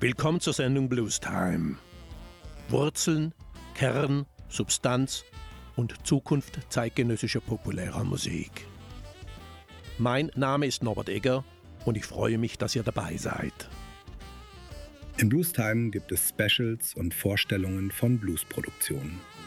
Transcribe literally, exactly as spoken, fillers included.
Willkommen zur Sendung Blues Time. Wurzeln, Kern, Substanz und Zukunft zeitgenössischer populärer Musik. Mein Name ist Norbert Egger und ich freue mich, dass ihr dabei seid. Im Blues Time gibt es Specials und Vorstellungen von Bluesproduktionen.